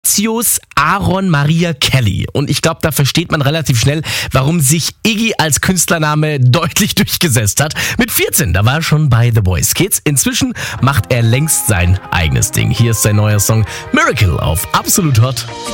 Ignatius Aaron Maria Kelly. Und ich glaube, da versteht man relativ schnell, warum sich Iggy als Künstlername deutlich durchgesetzt hat. Mit 14, da war er schon bei The Voice Kids. Inzwischen macht er längst sein eigenes Ding. Hier ist sein neuer Song Miracle auf Absolut Hot.